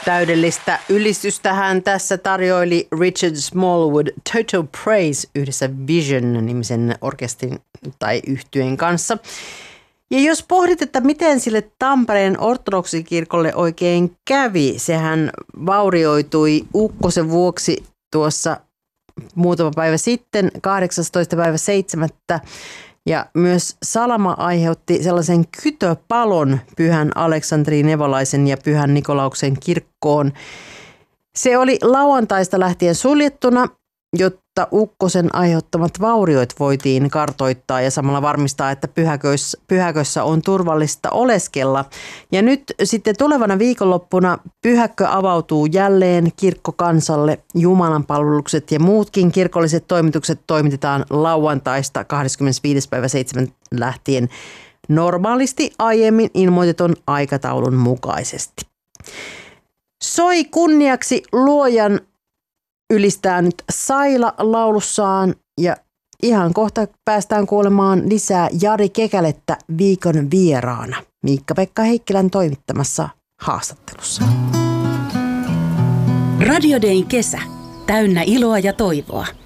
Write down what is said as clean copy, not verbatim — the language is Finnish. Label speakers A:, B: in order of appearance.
A: Täydellistä ylistystähän tässä tarjoili Richard Smallwood Total Praise yhdessä Vision-nimisen orkestrin tai yhtyeen kanssa. Ja jos pohdit, että miten sille Tampereen ortodoksikirkolle oikein kävi, sehän vaurioitui ukkosen vuoksi tuossa muutama päivä sitten, 18.7. Ja myös salama aiheutti sellaisen kytöpalon Pyhän Aleksanteri Nevalaisen ja Pyhän Nikolauksen kirkkoon. Se oli lauantaista lähtien suljettuna, jotta ukkosen aiheuttamat vauriot voitiin kartoittaa ja samalla varmistaa, että pyhäkössä on turvallista oleskella. Ja nyt sitten tulevana viikonloppuna pyhäkkö avautuu jälleen kirkkokansalle. Jumalanpalvelukset ja muutkin kirkolliset toimitukset toimitetaan lauantaista 25.7. lähtien normaalisti aiemmin ilmoitetun aikataulun mukaisesti. Soi kunniaksi Luojan ylistää nyt Saila laulussaan ja ihan kohta päästään kuulemaan lisää Jari Kekälettä viikon vieraana Miikka-Pekka Heikkilän toimittamassa haastattelussa.
B: Radio Dayn kesä. Täynnä iloa ja toivoa.